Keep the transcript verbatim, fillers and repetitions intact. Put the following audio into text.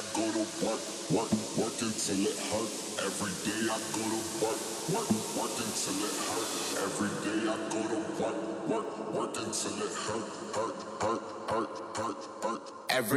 go to work, work, work until it hurt. Every day I go to work, work, work until it hurt. Every day I go to work, work, work until it hurt, hurt, hurt, hurt, hurt, hurt. Every